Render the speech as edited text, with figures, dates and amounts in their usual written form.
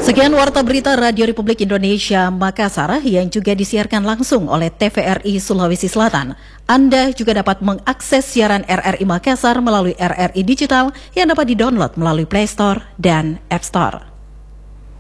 Sekian Warta Berita Radio Republik Indonesia Makassar yang juga disiarkan langsung oleh TVRI Sulawesi Selatan. Anda juga dapat mengakses siaran RRI Makassar melalui RRI Digital yang dapat didownload melalui Play Store dan App Store.